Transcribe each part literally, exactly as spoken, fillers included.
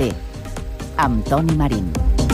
B, amb Toni Marín.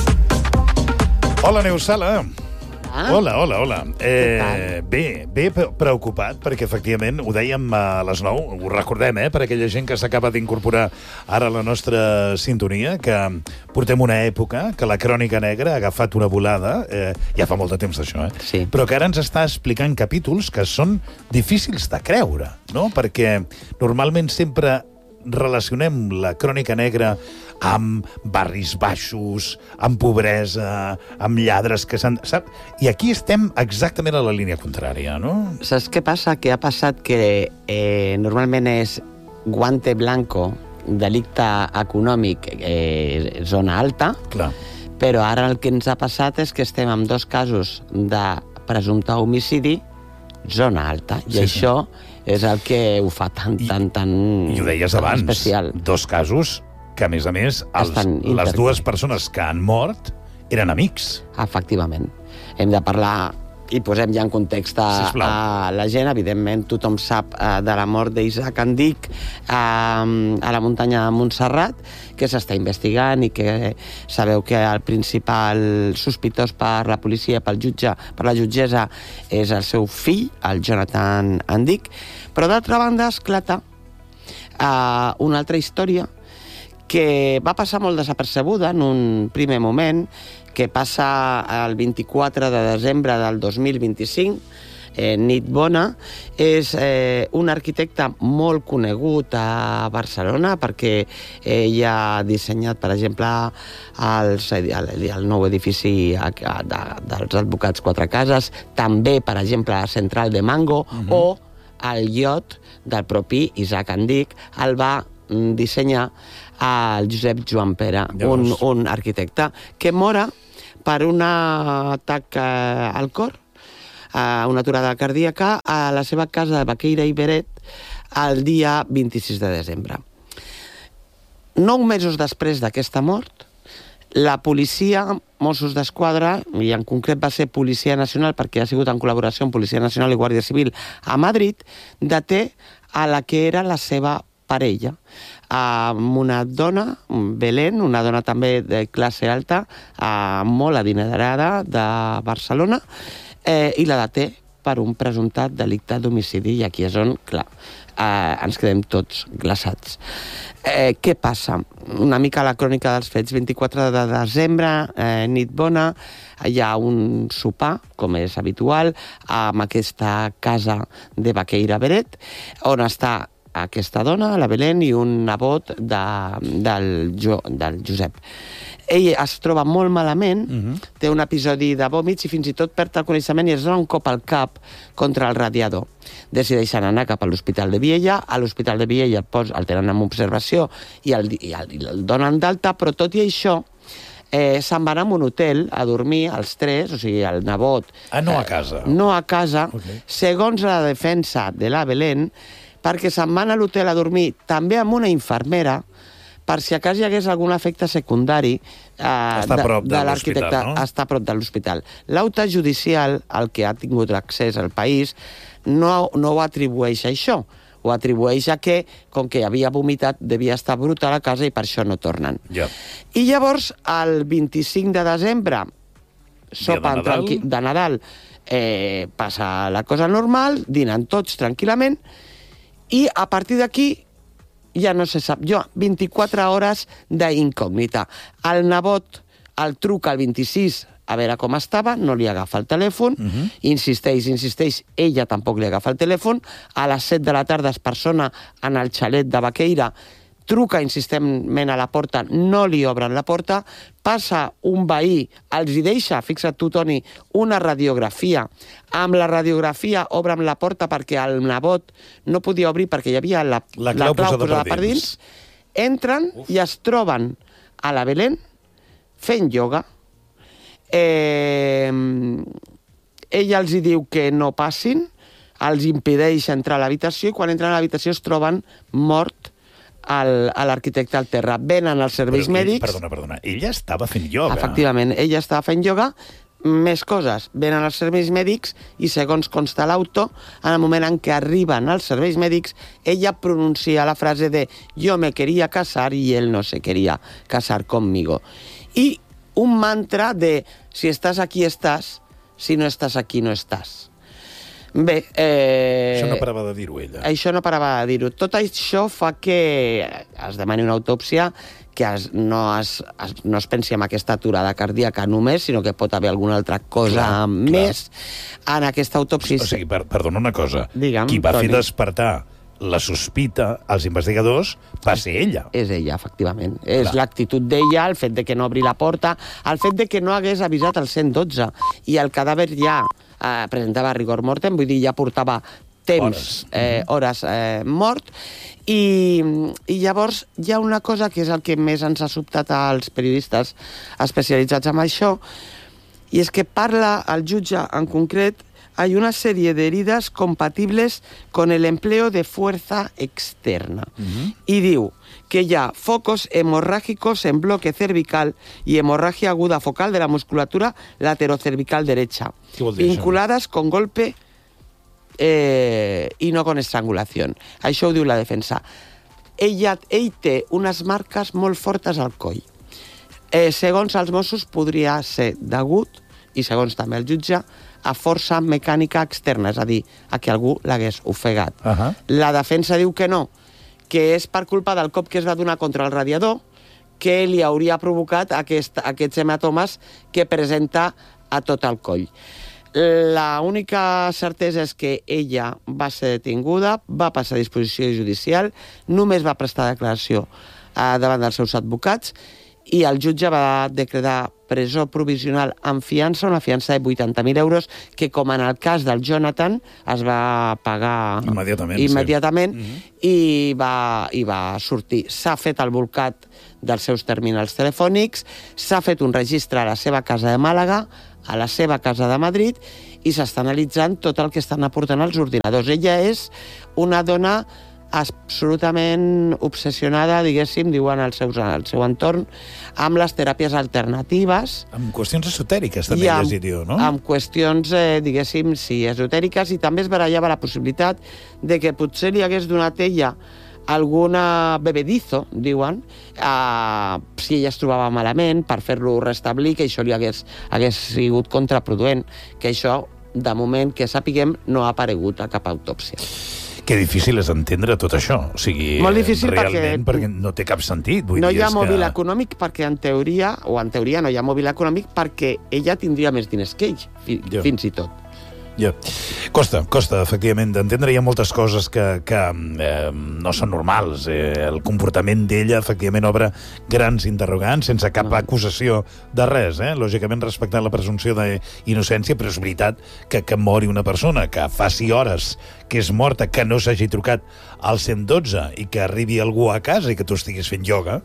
Hola, Neus Sala. Ah. Hola, hola, hola. Eh, bé, bé preocupat, perquè efectivament ho dèiem a les nou, ho recordem, eh, per aquella gent que s'acaba d'incorporar ara a la nostra sintonia, que portem una època que la Crònica Negra ha agafat una volada, eh, ja fa molt de temps d'això, eh? Sí. Però que ara ens està explicant capítols que són difícils de creure, no? Perquè normalment sempre relacionem la Crònica Negra amb barris baixos, amb pobresa, amb lladres que s'han... Sap? I aquí estem exactament a la línia contrària, no? Saps què passa? Que ha passat que eh, normalment és guante blanco, delicte econòmic, eh, zona alta, Clar. però ara el que ens ha passat és que estem amb dos casos de presumpte homicidi, zona alta, i Sí, sí. això és el que ho fa tan, tan, tan, I ho deies tan abans, especial. dos casos que, a més a més, els, Estan les dues interconnectats. persones que han mort eren amics. Efectivament. Hem de parlar i posem ja en context a, Sisplau. a la gent. Evidentment, tothom sap eh, de la mort d'Isaac Andic eh, a la muntanya de Montserrat, que s'està investigant i que sabeu que el principal sospitós per la policia, pel jutge, per la jutgessa, és el seu fill, el Jonathan Andic. Però d'altra banda esclata eh, una altra història que va passar molt desapercebuda en un primer moment, que passa el vint-i-quatre de desembre del dos mil vint-i-cinc, eh, nit bona. És eh, un arquitecte molt conegut a Barcelona perquè ell ha dissenyat, per exemple, el, el, el nou edifici de, dels advocats Quatre Cases, també, per exemple, la central de Mango, uh-huh. o el iot del propi Isaac Andic el va dissenyar el Josep Joan Pere, un, un arquitecte, que mora per un atac eh, al cor, eh, una aturada cardíaca, a la seva casa de Baqueira i Beret el dia vint-i-sis de desembre. Nou mesos després d'aquesta mort, la policia, Mossos d'Esquadra, i en concret va ser Policia Nacional, perquè ha sigut en col·laboració amb Policia Nacional i Guàrdia Civil a Madrid, deté a la que era la seva parella, amb una dona, Belén, una dona també de classe alta, molt adinerada de Barcelona, eh, i la deté per un presumptat delicte d'homicidi, i aquí és on, clar, eh, ens quedem tots glaçats. Eh, què passa? Una mica la crònica dels fets. vint-i-quatre de desembre, eh, nit bona, hi ha un sopar, com és habitual, amb aquesta casa de Baqueira Beret, on està aquesta dona, la Belén, i un nebot de, del, jo, del Josep. Ell es troba molt malament, uh-huh. té un episodi de vòmits i fins i tot perd el coneixement i es dona un cop al cap contra el radiador. Decideixen anar cap a l'Hospital de Viella. A l'Hospital de Viella el, pos, el tenen en observació i el, i el, i el donen d'alta, però tot i això eh, se'n van a un hotel a dormir els tres, o sigui, el nebot... Ah, no a casa. Eh, no a casa. Okay. Segons la defensa de la Belén, perquè se'n van a l'hotel a dormir també amb una infermera, per si a cas hi hagués algun efecte secundari eh, Està a prop de, de l'hospital, l'arquitecte. no? Està a prop de l'hospital. L'auta judicial, al que ha tingut accés al país, no, no ho atribueix a això. Ho atribueix a que, com que havia vomitat, devia estar bruta a la casa i per això no tornen. Ja. I llavors, el vint-i-cinc de desembre, sopen de Nadal, tranqui- de Nadal eh, passa la cosa normal, dinen tots tranquil·lament, i a partir d'aquí ja no se sap. Jo, vint-i-quatre hores d'incògnita. El nebot el truca el vint-i-sis a veure com estava, no li agafa el telèfon, uh-huh. insisteix, insisteix, ella tampoc li agafa el telèfon, a les set de la tarda es persona en el xalet de Baqueira, truca insistentment a la porta, no li obren la porta, passa un veí, els hi deixa, fixa't tu, Toni, una radiografia. Amb la radiografia obren la porta perquè el nebot no podia obrir perquè hi havia la, La la clau clau posada posada per per dins. Entren Uf. i es troben a la Belén fent ioga. Eh, ella els hi diu que no passin, els impedeix entrar a l'habitació i quan entren a l'habitació es troben mort al, a l'arquitecte al terra. Venen els serveis Però ell, mèdics... Perdona, perdona. Ella estava fent ioga. Efectivament, ella estava fent ioga més coses. Venen els serveis mèdics i, segons consta l'auto, en el moment en què arriben els serveis mèdics, ella pronuncia la frase de «yo me quería casar y él no se quería casar conmigo». I un mantra de «si estàs aquí, estàs, si no estàs aquí, no estàs». Bé... Eh, això no parava de dir-ho, ella. Això no parava de dir-ho. Tot això fa que es demani una autòpsia que es, no, es, es, no es pensi en aquesta aturada cardíaca només, sinó que pot haver alguna altra cosa clar, més clar. En aquesta autòpsia. O sigui, per, perdona una cosa. Digue'm, qui va Toni. fer despertar la sospita als investigadors va ser ella. És ella, efectivament. Clar. És l'actitud d'ella, el fet de que no obri la porta, el fet de que no hagués avisat el cent dotze i el cadàver ja eh, presentava rigor mortem, vull dir, ja portava temps, hores, eh, hores eh, mort, i, i llavors hi ha una cosa que és el que més ens ha sobtat als periodistes especialitzats en això, i és que parla el jutge en concret. Hay una serie de heridas compatibles con el empleo de fuerza externa. Uh-huh. Y diu que hi ha focos hemorrágicos en bloque cervical y hemorragia aguda focal de la musculatura laterocervical derecha, vinculadas con golpe eh, i no con estrangulació. Això ho diu la defensa. Ella, ell té unes marques molt fortes al coll. Eh, segons els Mossos, podria ser degut, i segons també el jutge, a força mecànica externa, és a dir, a que algú l'hagués ofegat. Uh-huh. La defensa diu que no, que és per culpa del cop que es va donar contra el radiador que li hauria provocat aquest, aquests hematomes que presenta a tot el coll. La única certesa és que ella va ser detinguda, va passar a disposició judicial, només va prestar declaració eh, davant dels seus advocats i el jutge va decretar presó provisional amb fiança, una fiança de vuitanta mil euros, que com en el cas del Jonathan es va pagar immediatament, immediatament sí. mm-hmm. i, va, i va sortir. S'ha fet el bolcat dels seus terminals telefònics, s'ha fet un registre a la seva casa de Màlaga, a la seva casa de Madrid, i s'està analitzant tot el que estan aportant els ordinadors. Ella és una dona absolutament obsessionada, diguéssim, diuen al seu, al seu entorn, amb les teràpies alternatives. Amb qüestions esotèriques, també he llegit jo, no? Amb qüestions, eh, diguéssim, sí, esotèriques, i també es barallava la possibilitat de que potser li hagués donat ella alguna bebedizo, diuen, eh, si ella es trobava malament, per fer-lo restablir, que això li hagués, hagués sigut contraproduent, que això, de moment, que sapiguem, no ha aparegut a cap autòpsia. Que difícil és entendre tot això. O sigui, molt difícil realment, perquè, perquè no té cap sentit. Vull no dir, hi ha és mòbil que... econòmic perquè en teoria, o en teoria no hi ha mòbil econòmic perquè ella tindria més diners que ell, fi, fins i tot. Ja. Costa, costa, efectivament, d'entendre. Hi ha moltes coses que, que eh, no són normals. Eh, el comportament d'ella, efectivament, obre grans interrogants, sense cap no. acusació de res, eh? Lògicament, respectant la presumpció d'innocència, però és veritat que, que mori una persona, que faci hores que és morta, que no s'hagi trucat al cent dotze i que arribi algú a casa i que tu estiguis fent ioga...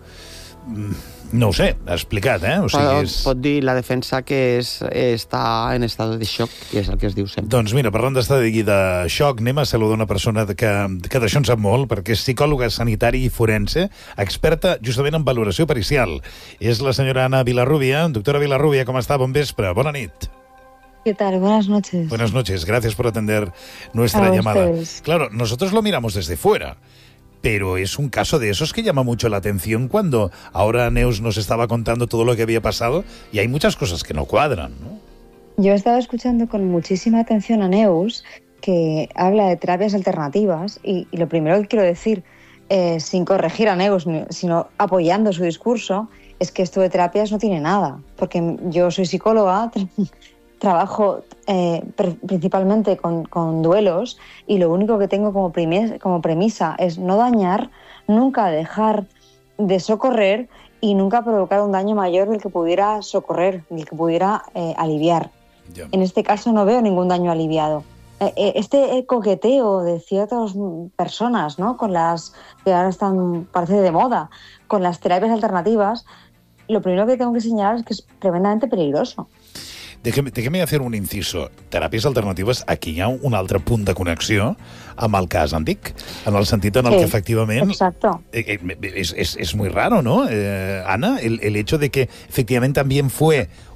No ho sé, ha explicat, eh? O sigui, és... Pot dir la defensa que és, està en estat de xoc, que és el que es diu sempre. Doncs mira, parlant d'estat de xoc, anem a saludar una persona que, que d'això en sap molt, perquè és psicòloga sanitari i forense, experta justament en valoració pericial. És la senyora Ana Vilarrubia. Doctora Vilarrubia, ¿cómo está? Bon vespre, bona nit. ¿Qué tal? Buenas noches. Buenas noches, gracias por atender nuestra a llamada. Ustedes. Claro, nosotros lo miramos desde fuera. Pero es un caso de esos que llama mucho la atención cuando ahora Neus nos estaba contando todo lo que había pasado y hay muchas cosas que no cuadran, ¿no? Yo he estado escuchando con muchísima atención a Neus, que habla de terapias alternativas, y, y lo primero que quiero decir, eh, sin corregir a Neus, sino apoyando su discurso, es que esto de terapias no tiene nada, porque yo soy psicóloga, trabajo eh, principalmente con, con duelos, y lo único que tengo como, primes, como premisa es no dañar, nunca dejar de socorrer y nunca provocar un daño mayor del que pudiera socorrer, del que pudiera eh, aliviar. Yeah. En este caso no veo ningún daño aliviado. Eh, este coqueteo de ciertas personas, ¿no?, con las que ahora están, parece de moda, con las terapias alternativas, lo primero que tengo que señalar es que es tremendamente peligroso. Déjeme, déjeme hacer un inciso. Teràpies alternatives, aquí hi ha un altre punt de connexió amb el cas antic, en el sentit en el sí, que efectivament... Exacto. Eh, eh, es, es, es muy raro, ¿no, eh, Ana? El, el hecho de que efectivamente también fue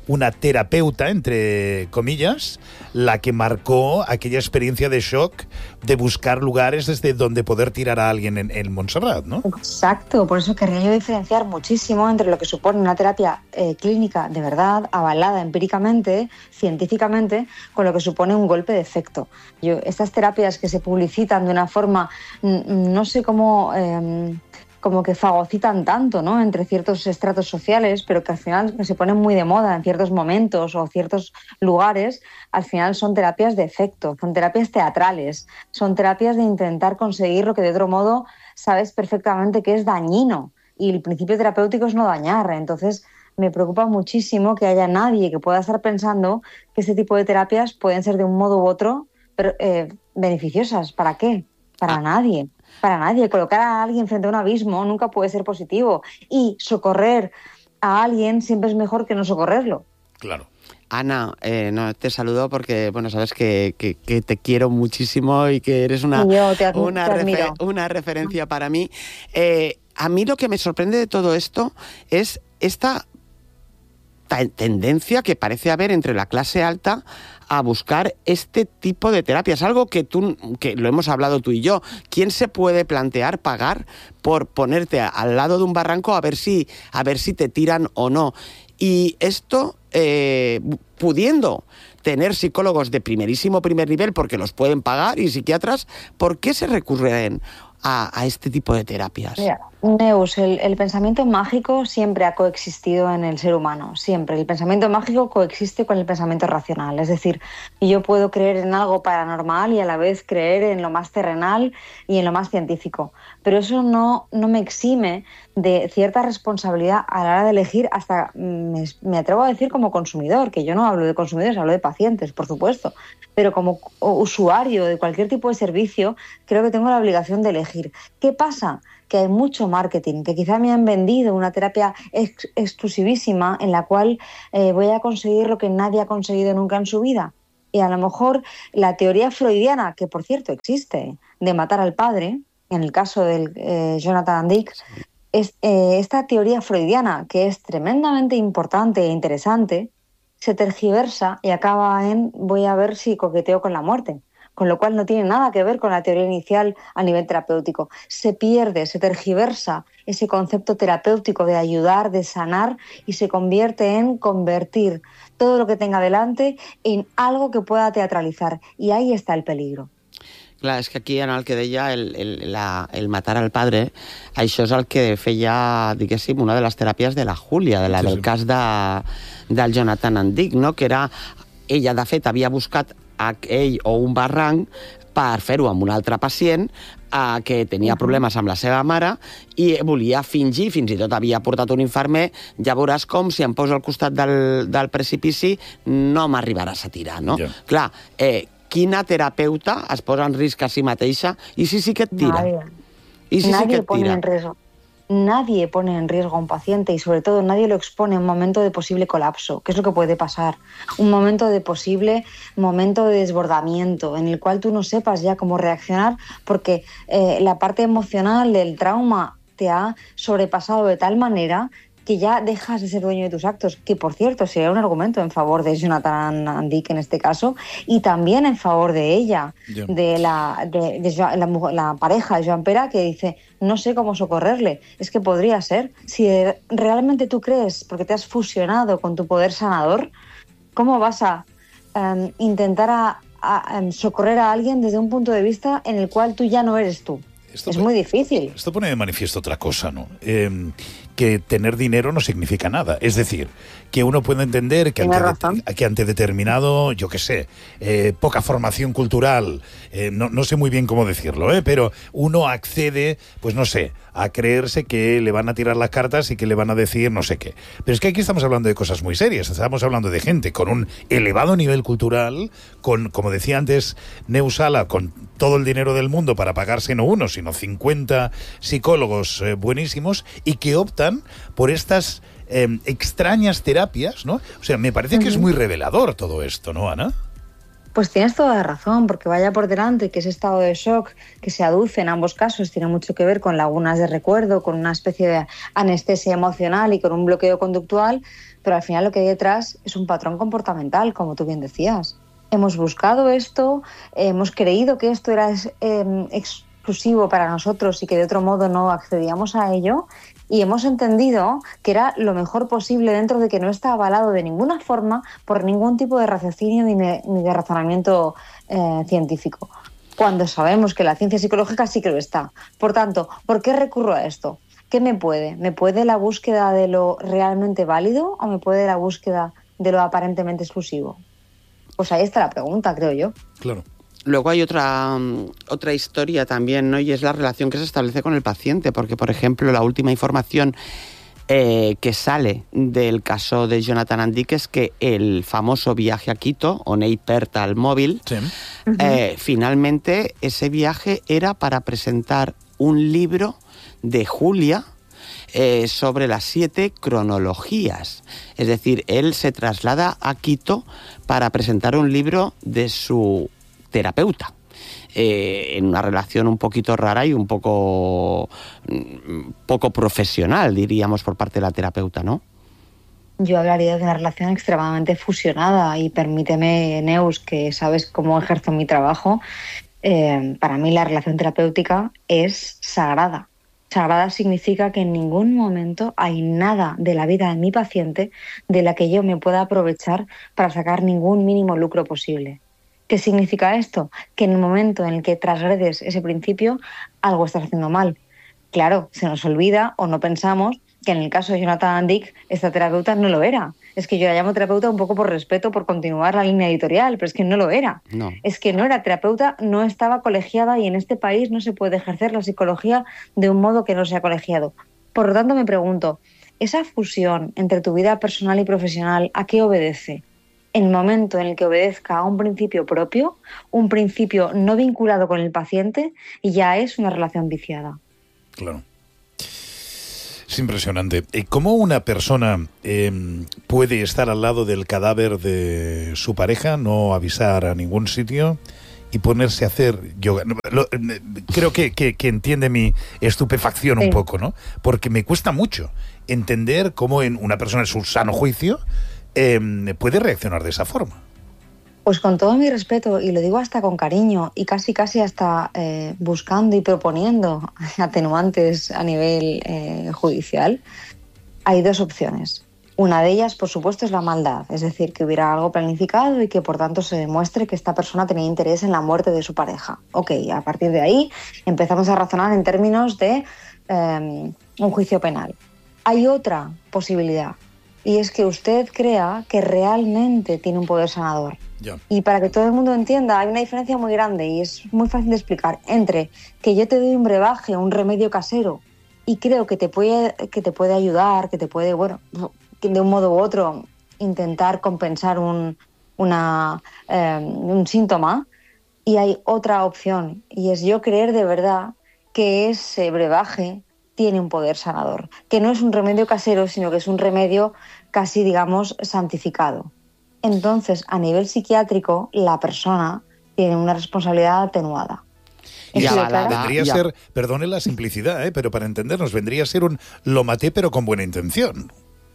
una terapeuta, entre comillas, la que marcó aquella experiencia de shock de buscar lugares desde donde poder tirar a alguien en, en Montserrat, ¿no? Exacto, por eso querría yo diferenciar muchísimo entre lo que supone una terapia eh, clínica de verdad, avalada empíricamente, científicamente, con lo que supone un golpe de efecto. Yo, estas terapias que se publicitan de una forma, no sé cómo... Eh, como que fagocitan tanto, ¿no?, entre ciertos estratos sociales, pero que al final se ponen muy de moda en ciertos momentos o ciertos lugares, al final son terapias de efecto, son terapias teatrales, son terapias de intentar conseguir lo que de otro modo sabes perfectamente que es dañino, y el principio terapéutico es no dañar. Entonces me preocupa muchísimo que haya nadie que pueda estar pensando que este tipo de terapias pueden ser de un modo u otro pero, eh, beneficiosas. ¿Para qué? Para ah. nadie. Para nadie. Colocar a alguien frente a un abismo nunca puede ser positivo. Y socorrer a alguien siempre es mejor que no socorrerlo. Claro. Ana, eh, no, te saludo porque, bueno, sabes que, que, que te quiero muchísimo y que eres una, te, una, te refer, una referencia para mí. Eh, a mí lo que me sorprende de todo esto es esta tendencia que parece haber entre la clase alta a buscar este tipo de terapias, algo que tú, que lo hemos hablado tú y yo. ¿Quién se puede plantear pagar por ponerte al lado de un barranco a ver si, a ver si te tiran o no? Y esto, eh, pudiendo tener psicólogos de primerísimo primer nivel, porque los pueden pagar, y psiquiatras, ¿por qué se recurren a, a este tipo de terapias? Mira, Neus, el, el pensamiento mágico siempre ha coexistido en el ser humano, siempre. El pensamiento mágico coexiste con el pensamiento racional, es decir, yo puedo creer en algo paranormal y a la vez creer en lo más terrenal y en lo más científico, pero eso no, no me exime de cierta responsabilidad a la hora de elegir, hasta me, me atrevo a decir como consumidor, que yo no hablo de consumidores, hablo de pacientes, por supuesto, pero como usuario de cualquier tipo de servicio, creo que tengo la obligación de elegir. ¿Qué pasa? Que hay mucho marketing, que quizá me han vendido una terapia ex exclusivísima en la cual eh, voy a conseguir lo que nadie ha conseguido nunca en su vida. Y a lo mejor la teoría freudiana, que por cierto existe, de matar al padre, en el caso del eh, Jonathan Dick, es, eh, esta teoría freudiana, que es tremendamente importante e interesante, se tergiversa y acaba en voy a ver si coqueteo con la muerte. Con lo cual no tiene nada que ver con la teoría inicial a nivel terapéutico. Se pierde, se tergiversa ese concepto terapéutico de ayudar, de sanar, y se convierte en convertir todo lo que tenga delante en algo que pueda teatralizar. Y ahí está el peligro. Clar, és que aquí en el que deia el, el, la, el matar al padre, això és el que feia, diguéssim, una de les teràpies de la Júlia, de la, sí, sí. del cas de, del Jonathan Andic, no? Que era, ella de fet havia buscat a ell o un barranc per fer-ho amb un altre pacient eh, que tenia problemes amb la seva mare i volia fingir, fins i tot havia portat un infermer, ja veuràs com si em poso al costat del, del precipici no m'arribaràs a tirar, no? Yeah. Clar, eh, quina terapeuta es posa en risc a si mateixa i si sí que et tira? Nadie. I si Nadie sí que et pone tira? En riesgo. Nadie pone en riesgo a un paciente y sobre todo nadie lo expone a un momento de posible colapso, que es lo que puede pasar, un momento de posible momento de desbordamiento en el cual tú no sepas ya cómo reaccionar porque eh, la parte emocional del trauma te ha sobrepasado de tal manera que ya dejas de ser dueño de tus actos, que por cierto sería un argumento en favor de Jonathan Andic en este caso, y también en favor de ella, yeah. de, la, de, de la, la pareja de Joan Pera, que dice, no sé cómo socorrerle, es que podría ser, si realmente tú crees, porque te has fusionado con tu poder sanador, ¿cómo vas a um, intentar a, a, a socorrer a alguien desde un punto de vista en el cual tú ya no eres tú? Esto es muy difícil. Esto pone de manifiesto otra cosa, ¿no? Eh, que tener dinero no significa nada. Es decir, que uno puede entender que, ante, de, que ante determinado, yo qué sé, eh, poca formación cultural, eh, no, no sé muy bien cómo decirlo, ¿eh? Pero uno accede, pues no sé, a creerse que le van a tirar las cartas y que le van a decir no sé qué. Pero es que aquí estamos hablando de cosas muy serias. Estamos hablando de gente con un elevado nivel cultural, con, como decía antes Neus Sala, con todo el dinero del mundo para pagarse no uno, sino cincuenta psicólogos eh, buenísimos, y que optan por estas eh, extrañas terapias, ¿no? O sea, me parece que es muy revelador todo esto, ¿no, Ana? Pues tienes toda la razón, porque vaya por delante que ese estado de shock que se aduce en ambos casos tiene mucho que ver con lagunas de recuerdo, con una especie de anestesia emocional y con un bloqueo conductual, pero al final lo que hay detrás es un patrón comportamental, como tú bien decías. Hemos buscado esto, hemos creído que esto era eh, exclusivo para nosotros y que de otro modo no accedíamos a ello, y hemos entendido que era lo mejor posible dentro de que no está avalado de ninguna forma por ningún tipo de raciocinio ni de, ni de razonamiento eh, científico, cuando sabemos que la ciencia psicológica sí que lo está. Por tanto, ¿por qué recurro a esto? ¿Qué me puede? ¿Me puede la búsqueda de lo realmente válido o me puede la búsqueda de lo aparentemente exclusivo? Pues ahí está la pregunta, creo yo. Claro. Luego hay otra, otra historia también, ¿no? Y es la relación que se establece con el paciente, porque, por ejemplo, la última información eh, que sale del caso de Jonathan Andick es que el famoso viaje a Quito, Oney Perta al móvil, sí. eh, uh-huh. finalmente ese viaje era para presentar un libro de Julia eh, sobre las siete cronologías. Es decir, él se traslada a Quito para presentar un libro de su terapeuta, eh, en una relación un poquito rara y un poco, poco profesional, diríamos, por parte de la terapeuta, ¿no? Yo hablaría de una relación extremadamente fusionada y permíteme, Neus, que sabes cómo ejerzo mi trabajo, eh, para mí la relación terapéutica es sagrada. Sagrada significa que en ningún momento hay nada de la vida de mi paciente de la que yo me pueda aprovechar para sacar ningún mínimo lucro posible. ¿Qué significa esto? Que en el momento en el que transgredes ese principio, algo estás haciendo mal. Claro, se nos olvida o no pensamos que en el caso de Jonathan Andick, esta terapeuta no lo era. Es que yo la llamo terapeuta un poco por respeto, por continuar la línea editorial, pero es que no lo era. No. Es que no era terapeuta, no estaba colegiada y en este país no se puede ejercer la psicología de un modo que no sea colegiado. Por lo tanto, me pregunto, ¿esa fusión entre tu vida personal y profesional a qué obedece? En el momento en el que obedezca a un principio propio, un principio no vinculado con el paciente, y ya es una relación viciada. Claro. Es impresionante. ¿Cómo una persona eh, puede estar al lado del cadáver de su pareja, no avisar a ningún sitio y ponerse a hacer yoga? Lo, creo que, que, que entiende mi estupefacción sí. un poco, ¿no? Porque me cuesta mucho entender cómo en una persona en su sano juicio Eh, puede reaccionar de esa forma. Pues con todo mi respeto, y lo digo hasta con cariño, y casi casi hasta eh, buscando y proponiendo atenuantes a nivel eh, judicial, hay dos opciones. Una de ellas, por supuesto, es la maldad, es decir, que hubiera algo planificado y que por tanto se demuestre que esta persona tenía interés en la muerte de su pareja. Ok, a partir de ahí empezamos a razonar en términos de eh, un juicio penal. Hay otra posibilidad, y es que usted crea que realmente tiene un poder sanador. Yeah. Y para que todo el mundo entienda, hay una diferencia muy grande y es muy fácil de explicar entre que yo te doy un brebaje, un remedio casero, y creo que te puede, que te puede ayudar, que te puede, bueno, que de un modo u otro intentar compensar un, una, eh, un síntoma, y hay otra opción, y es yo creer de verdad que ese brebaje tiene un poder sanador, que no es un remedio casero, sino que es un remedio casi, digamos, santificado. Entonces, a nivel psiquiátrico, la persona tiene una responsabilidad atenuada. Ya, la, la, vendría ya. a ser, perdone la simplicidad, ¿eh? pero para entendernos, vendría a ser un lo maté pero con buena intención.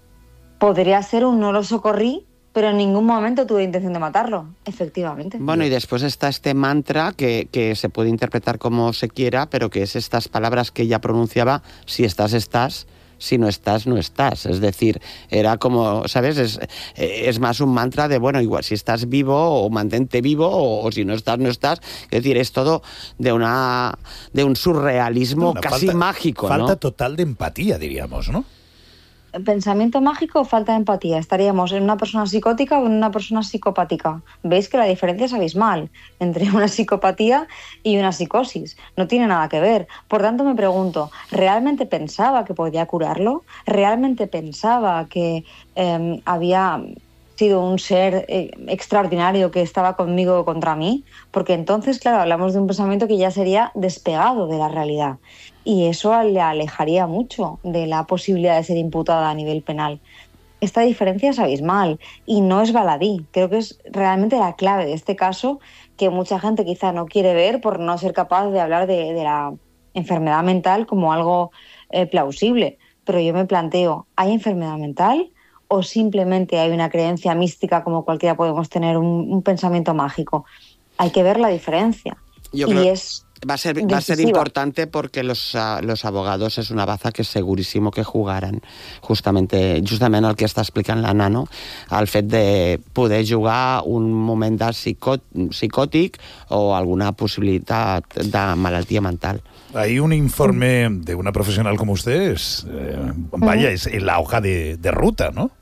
Podría ser un no lo socorrí, pero en ningún momento tuve intención de matarlo, efectivamente. Bueno, y después está este mantra que, que se puede interpretar como se quiera, pero que es estas palabras que ella pronunciaba: si estás, estás, si no estás, no estás. Es decir, era como, ¿sabes? Es, es más un mantra de, bueno, igual, si estás vivo o mantente vivo, o, o si no estás, no estás. Es decir, es todo de una de un surrealismo una casi falta, mágico, falta ¿no? Falta total de empatía, diríamos, ¿no? ¿Pensamiento mágico o falta de empatía? ¿Estaríamos en una persona psicótica o en una persona psicopática? Veis que la diferencia es abismal entre una psicopatía y una psicosis. No tiene nada que ver. Por tanto, me pregunto, ¿realmente pensaba que podía curarlo? ¿Realmente pensaba que eh, había sido un ser eh, extraordinario que estaba conmigo contra mí? Porque entonces, claro, hablamos de un pensamiento que ya sería despegado de la realidad. Y eso le alejaría mucho de la posibilidad de ser imputada a nivel penal. esta diferencia es abismal y no es baladí. Creo que es realmente la clave de este caso, que mucha gente quizá no quiere ver por no ser capaz de hablar de, de la enfermedad mental como algo eh, plausible. Pero yo me planteo, ¿hay enfermedad mental o simplemente hay una creencia mística como cualquiera podemos tener, un, un pensamiento mágico? Hay que ver la diferencia. Yo y creo... es Va a ser, va a ser importante porque los, uh, los abogados és una baza que és seguríssim que jugaran justamente, justament el que està explicant la Nano, el fet de poder jugar un moment de psicot, psicòtic o alguna possibilitat de malaltia mental. Hay un informe de una profesional como usted, es, eh, vaya, es la hoja de, de ruta, ¿no?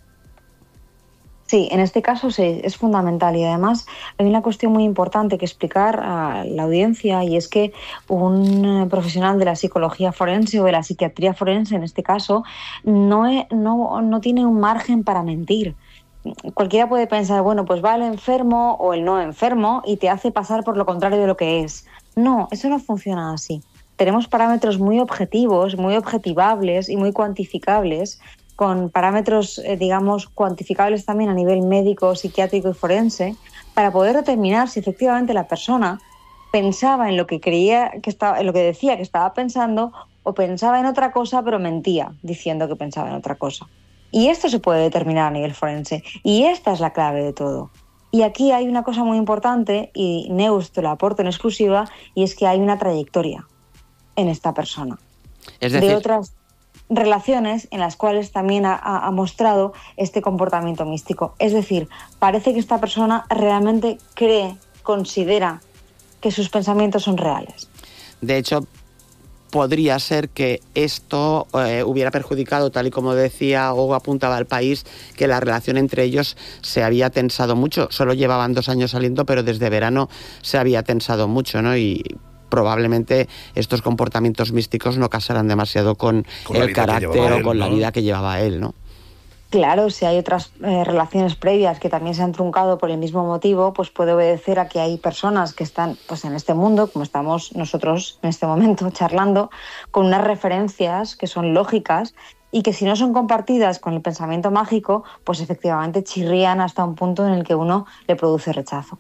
Sí, en este caso sí, es fundamental, y además hay una cuestión muy importante que explicar a la audiencia, y es que un profesional de la psicología forense o de la psiquiatría forense en este caso no, es, no, no tiene un margen para mentir. Cualquiera puede pensar, bueno, pues va el enfermo o el no enfermo y te hace pasar por lo contrario de lo que es. No, eso no funciona así. Tenemos parámetros muy objetivos, muy objetivables y muy cuantificables, con parámetros, eh, digamos, cuantificables también a nivel médico, psiquiátrico y forense, para poder determinar si efectivamente la persona pensaba en lo que creía que estaba, en lo que decía que estaba pensando, o pensaba en otra cosa pero mentía diciendo que pensaba en otra cosa. Y esto se puede determinar a nivel forense, y esta es la clave de todo. Y aquí hay una cosa muy importante, y Neus te lo aporto en exclusiva, y es que hay una trayectoria en esta persona. Es decir, de otras relaciones en las cuales también ha, ha mostrado este comportamiento místico. Es decir, parece que esta persona realmente cree, considera que sus pensamientos son reales. De hecho, podría ser que esto eh, hubiera perjudicado, tal y como decía o apuntaba el país, que la relación entre ellos se había tensado mucho. Solo llevaban dos años saliendo, pero desde verano se había tensado mucho, ¿no? Y probablemente estos comportamientos místicos no casaran demasiado con, con el carácter o con él, ¿no? La vida que llevaba él, ¿no? Claro, si hay otras eh, relaciones previas que también se han truncado por el mismo motivo, pues puede obedecer a que hay personas que están pues en este mundo, como estamos nosotros en este momento charlando, con unas referencias que son lógicas y que si no son compartidas con el pensamiento mágico, pues efectivamente chirrían hasta un punto en el que uno le produce rechazo.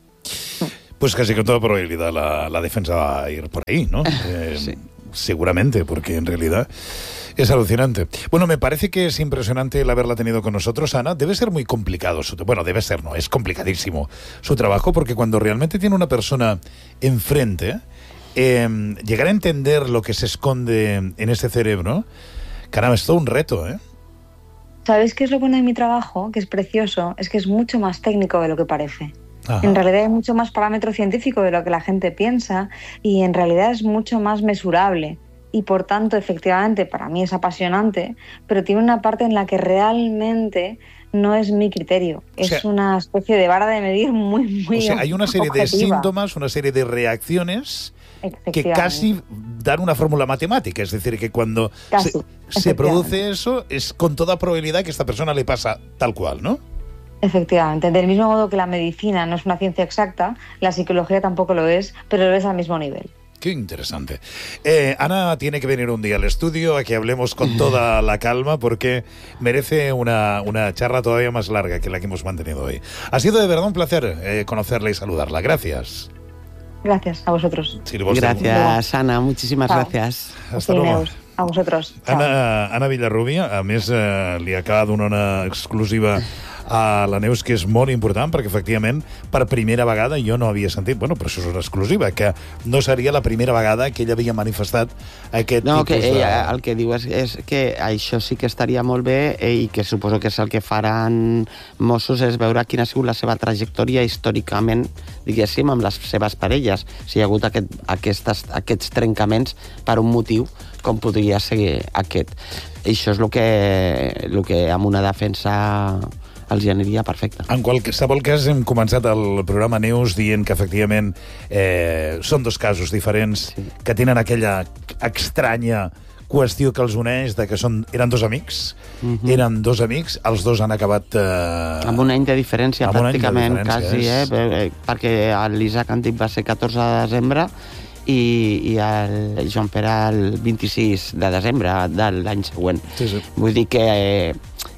Pues casi con toda probabilidad la, la defensa va a ir por ahí, ¿no? Eh, sí. Seguramente, porque en realidad es alucinante. Bueno, me parece que es impresionante el haberla tenido con nosotros, Ana. Debe ser muy complicado, su, bueno, debe ser, no, es complicadísimo su trabajo, porque cuando realmente tiene una persona enfrente, eh, llegar a entender lo que se esconde en ese cerebro, caramba, es todo un reto, ¿eh? ¿Sabes qué es lo bueno de mi trabajo? Que es precioso, es que es mucho más técnico de lo que parece. Ajá. En realidad hay mucho más parámetro científico de lo que la gente piensa, y en realidad es mucho más mesurable, y por tanto efectivamente para mí es apasionante, pero tiene una parte en la que realmente no es mi criterio, o sea, es una especie de vara de medir muy muy o sea, hay una serie objetiva. de síntomas, una serie de reacciones que casi dan una fórmula matemática, es decir, que cuando casi, se, se produce eso es con toda probabilidad que a esta persona le pasa tal cual, ¿no? Efectivamente, del mismo modo que la medicina no es una ciencia exacta, la psicología tampoco lo es, pero lo es al mismo nivel. Qué interesante. Eh, Ana tiene que venir un día al estudio a que hablemos con toda la calma, porque merece una, una charla todavía más larga que la que hemos mantenido hoy. Ha sido de verdad un placer eh, conocerla y saludarla. Gracias. Gracias a vosotros. Sí, vos gracias, Ana. Muchísimas Chao. gracias. Hasta luego. A vosaltres. Ana, Ana Villarrubia, a més, eh, li acaba de donar una exclusiva a la Neus que és molt important, perquè efectivament per primera vegada jo no havia sentit, bueno, però això és una exclusiva, que no seria la primera vegada que ella havia manifestat aquest no, tipus que de... ella, el que diu és, és que això sí que estaria molt bé, eh, i que suposo que és el que faran Mossos, és veure quina ha sigut la seva trajectòria històricament, diguéssim, amb les seves parelles, si hi ha hagut aquest, aquestes, aquests trencaments per un motiu com podria ser aquest. I això és el que, el que amb una defensa els hi aniria perfecte. En qualsevol cas, hem començat el programa, Neus, dient que efectivament eh, són dos casos diferents, sí, que tenen aquella estranya qüestió que els uneix, de que són, eren dos amics, uh-huh. eren dos amics, els dos han acabat... Eh, amb un any de diferència, pràcticament, de diferència, quasi, eh? Perquè l'Isaac Antic va ser catorze de desembre i, i el Joan Pere el vint-i-sis de desembre de l'any següent. Sí, sí. Vull dir que... Eh,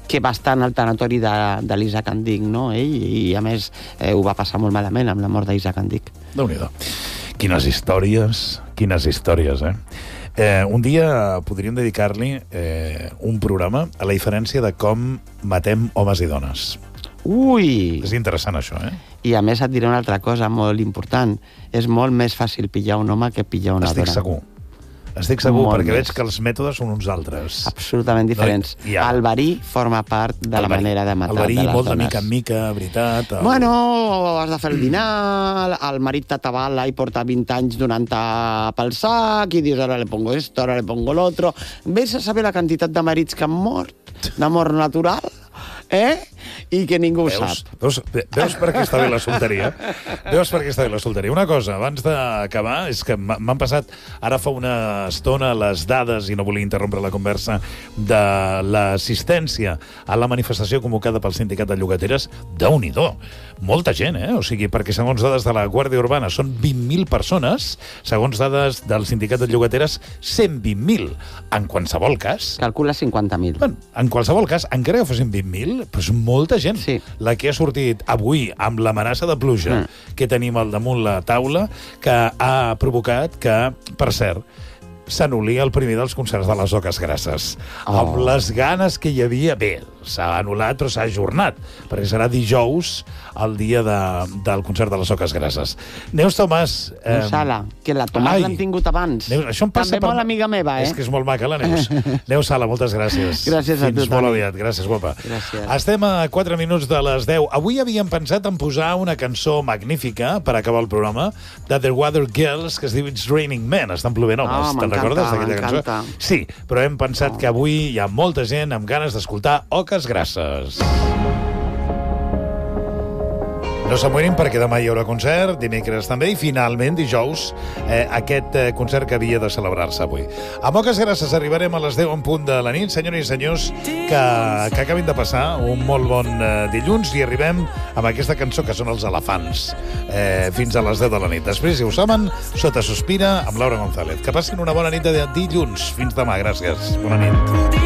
que va estar en el tanatori de, de l'Isaac Andic, no? Ell, i a més eh, ho va passar molt malament amb la mort d'Isaac Andic. Déu-n'hi-do. Quines històries, quines històries, eh? Eh, un dia podríem dedicar-li eh, un programa a la diferència de com matem homes i dones. Ui! És interessant, això, eh? I a més et diré una altra cosa molt important. És molt més fàcil pillar un home que pillar una Estic dona. segur. Estic segur, Molt perquè més. veig que els mètodes són uns altres. Absolutament diferents. No, ja. El verí forma part de la El verí. manera de matar El verí, de les molt de dones. mica en mica, veritat. El... Bueno, has de fer el dinar, el marit t'atabala i porta vint anys donant-te pel sac, i dius, ara le pongo esto, ara le pongo l'altro. Ves a saber la quantitat de marits que han mort, de mort natural, eh? I que ningú ho Veus, sap. veus, veus per què està bé la solteria? Veus per què està bé la solteria? Una cosa, abans d'acabar, és que m'ha- m'han passat ara fa una estona les dades, i no volia interrompre la conversa, de l'assistència a la manifestació convocada pel Sindicat de Llogateres. Déu-n'hi-do! Molta gent, eh? O sigui, perquè segons dades de la Guàrdia Urbana són vint mil persones, segons dades del Sindicat de Llogateres, cent vint mil. En qualsevol cas... Calcula cinquanta mil. Bueno, en qualsevol cas, encara que fossin vint mil, però és molta gent. Sí. La que ha sortit avui amb l'amenaça de pluja Mm. que tenim al damunt la taula, que ha provocat que, per cert, s'anul·li el primer dels concerts de les Oques Grasses. Oh. Amb les ganes que hi havia... Bé, s'ha anul·lat, però s'ha ajornat, perquè serà dijous el dia de, del concert de les Oques Grasses. Neus Tomàs... Eh... Sala, que la Tomàs ai. l'hem tingut abans. Neus, això em passa També molt amiga meva, eh? És que és molt maca, la Neus. Neus Sala, moltes gràcies. Gràcies a Fins tu, molt Toni. aviat. Gràcies, guapa. Gràcies. Estem a quatre minuts de les deu. Avui havíem pensat en posar una cançó magnífica per acabar el programa de The Water Girls, que es diu It's Raining Men. Estan plovent homes. Oh, Te'n m'encanta, recordes d'aquella cançó? m'encanta. Sí, però hem pensat Oh. que avui hi ha molta gent amb ganes d'escoltar Oques Grasses. No s'amoïnin perquè demà hi haurà concert, dimecres també, i finalment dijous eh, aquest eh, concert que havia de celebrar-se avui. Amb Oques Grasses arribarem a les deu en punt de la nit. Senyores i senyors, que, que acabin de passar un molt bon eh, dilluns, i arribem amb aquesta cançó que són els elefants eh, fins a les deu de la nit. Després, si ho saben, Sota Sospira amb Laura González. Que passin una bona nit de dilluns. Fins demà, gràcies. Bona nit.